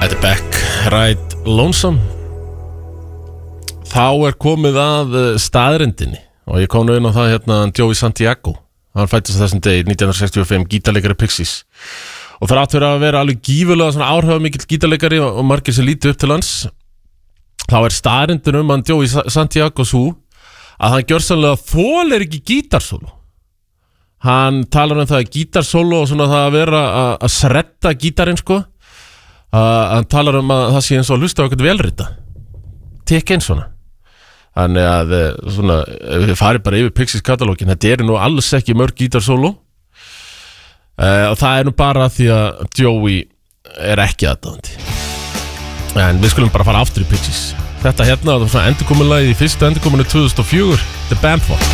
Þetta er Beck, Ride Lonesome. Þá komið að staðrendinni og ég kom nú inn á það hérna Joey Santiago. Hann fættist þessum degi 1965, gítarleikari Pixies. Og það átt að vera alveg gífurlega svona áhrifamikill gítarleikari og margir sem líti upp til hans. Þá staðrendin hann Joey Santiago svo að hann gjörsamlega þolir ekki gítarsólo. Hann talar það gítarsólo og svona það að vera að sredda gítarinn sko. Hann talar að það sé eins og að hlusta á eitthvað velrita. Tek eins svona. Þannig að svona, við farið bara yfir Pixies katalógin, þetta nú alls ekki mörg gítarsólo og það nú bara því að Joey ekki aðdáandi. En við skulum bara fara aftur í Pixies. Þetta hérna, það var svona endurkomunlagið í fyrstu endurkomunu 2004, The Bamford.